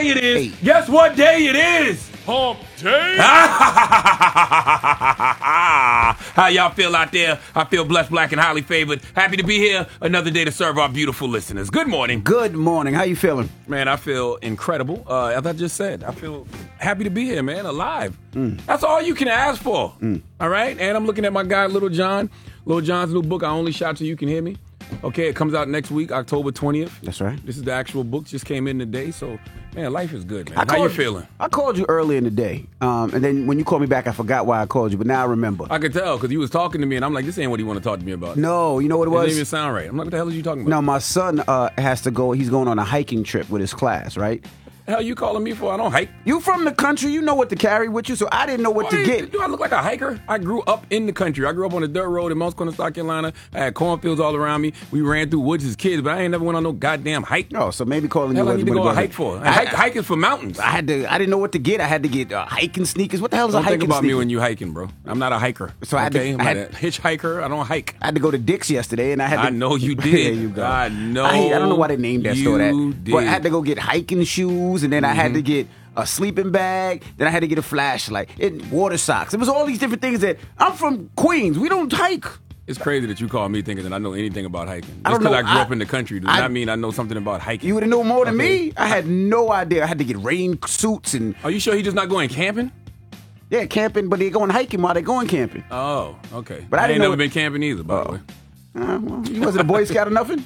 day it is? Guess what day it is? Hump Day. How y'all feel out there? I feel blessed, black, and highly favored. Happy to be here. Another day to serve our beautiful listeners. Good morning. Good morning. How you feeling? Man, I feel incredible. As I just said, I feel happy to be here, man. Alive. That's all you can ask for. All right? And I'm looking at my guy, Little John. Little John's new book, I Only Shout So You Can Hear Me. Okay, it comes out next week, October 20th. That's right. This is the actual book. Just came in today. So, man, life is good, man. How you feeling? I called you early in the day. And then when you called me back, I forgot why I called you. But now I remember. I could tell because you was talking to me, and I'm like, this ain't what you want to talk to me about. No, you know what it was? It didn't even sound right. I'm like, what the hell are you talking about? No, my son has to go. He's going on a hiking trip with his class, right? The hell you calling me for? I don't hike. You from the country. You know what to carry with you, so I didn't know what to get. Do I look like a hiker? I grew up in the country. I grew up on a dirt road in Mount Corner, South Carolina. I had cornfields all around me. We ran through woods as kids, but I ain't never went on no goddamn hike. No, so maybe calling you. What I need to go on a hike for? Hike is for mountains. I didn't know what to get. I had to get hiking sneakers. What the hell is don't a hiking think about sneaker? me when you hiking, bro. I'm not a hiker. So I'm a hitchhiker. I don't hike. I had to go to Dick's yesterday, and I had to. I know you did. There you go. I know. I don't know why they named that store that. Did. But I had to go get hiking shoes, and then I had to get a sleeping bag. Then I had to get a flashlight and water socks. It was all these different things that I'm from Queens. We don't hike. It's crazy that you call me thinking that I know anything about hiking. Just I don't know. because I grew up in the country does not mean I know something about hiking. You would have known more than me. I had no idea. I had to get rain suits and. Are you sure he's just not going camping? Yeah, camping, but they're going hiking while they're going camping. Oh, okay. But I ain't never been camping either, by the way. Well, you wasn't a Boy Scout or nothing?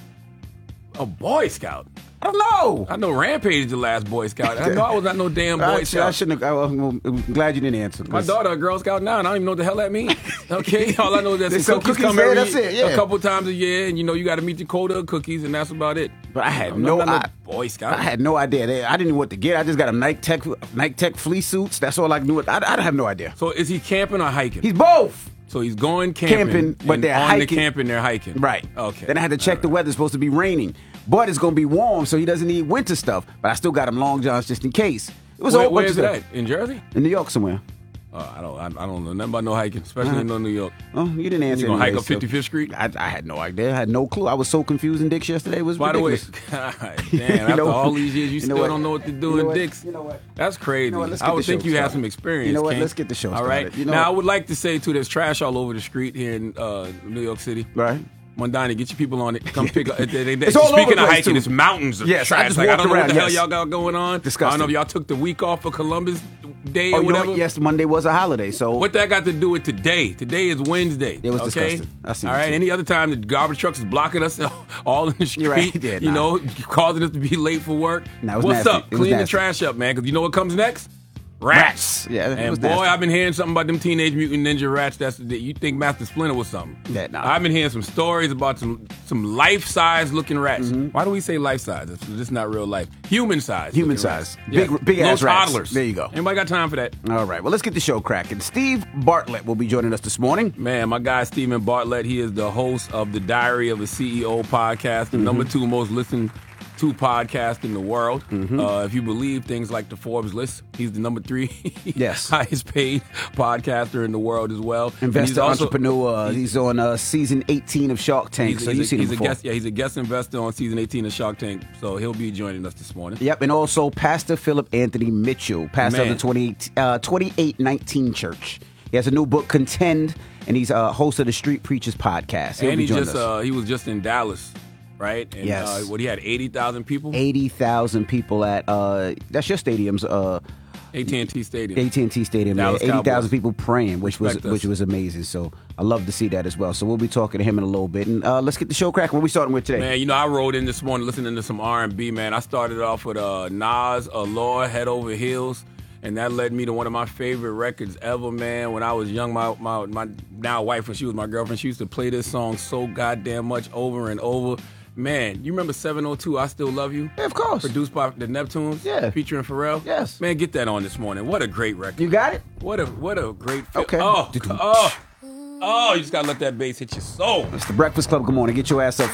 A Boy Scout? I don't know. I know Rampage is the last Boy Scout. I know I was not no damn Boy Scout. I shouldn't have. I'm glad you didn't answer. My daughter a Girl Scout now, and I don't even know what the hell that means. Okay? All I know is that some cookies come a couple times a year, and you got to meet your quota of cookies, and that's about it. But I had no Boy Scout. I had no idea. I didn't know what to get. I just got a Nike Tech fleece suits. That's all I knew. I have no idea. So is he camping or hiking? He's both. So he's going camping but they're on hiking. the camping, they're hiking. Right. Okay. Then I had to check the weather. It's supposed to be raining. But it's going to be warm, so he doesn't need winter stuff. But I still got him long johns just in case. It was where is that? In Jersey? In New York somewhere. I don't know nothing about no hiking, especially in New York. Oh, you didn't answer. You gonna hike up 55th Street? I had no idea. I had no clue. I was so confused in Dick's yesterday. It was ridiculous. By the way, God damn, after all these years, you still don't know what to do in Dick's. You know what? That's crazy. I would think you have some experience. You know what? King. Let's get the show started. All right. Now, I would like to say, too, there's trash all over the street here in New York City. Right. Mondani, get your people on it. Come pick up. It's all speaking over of the hiking, too. it's mountains of trash. I just I don't know around, what the hell y'all got going on. Disgusting. I don't know if y'all took the week off for Columbus Day or whatever. Yes, Monday was a holiday. So what that got to do with today? Today is Wednesday. It was disgusting. I see. All right. Any other time the garbage trucks is blocking us all in the street, right. causing us to be late for work. What's nasty. Up? Clean the trash up, man. Because you know what comes next? Rats. Yeah, and boy, nasty. I've been hearing something about them Teenage Mutant Ninja Rats. You think Master Splinter was something? Yeah, nah. I've been hearing some stories about some life-size looking rats. Why do we say life-size? It's just not real life. Human-size. Human-size. Yeah. Big ass rats. Toddlers. There you go. Anybody got time for that? All right. Well, let's get the show cracking. Steve Bartlett will be joining us this morning. Man, my guy Stephen Bartlett, he is the host of the Diary of a CEO podcast, the number 2 most listened to podcast in the world. If you believe things like the Forbes list, he's the number 3 highest paid podcaster in the world as well. Investor, entrepreneur. He's on season 18 of Shark Tank. So you've seen him before. He's a guest investor on season 18 of Shark Tank. So he'll be joining us this morning. Yep, and also Pastor Philip Anthony Mitchell, pastor of the 2819 Church. He has a new book, Contend, and he's host of the Street Preachers podcast. And he was just in Dallas. Right? And, yes. He had 80,000 people? 80,000 people at, that's your stadium's, AT&T Stadium. AT&T Stadium. Yeah, 80,000 people praying, which was amazing. So I love to see that as well. So we'll be talking to him in a little bit. And let's get the show cracking. What are we starting with today? Man, I rode in this morning listening to some R&B, man. I started off with Nas, Allure, Head Over Heels. And that led me to one of my favorite records ever, man. When I was young, my now wife, when she was my girlfriend, she used to play this song so goddamn much over and over. Man, you remember 702, I Still Love You? Yeah, of course. Produced by the Neptunes? Yeah. Featuring Pharrell? Yes. Man, get that on this morning. What a great record. You got it? What a great film. Okay. Oh, you just got to let that bass hit your soul. It's the Breakfast Club. Good morning. Get your ass up.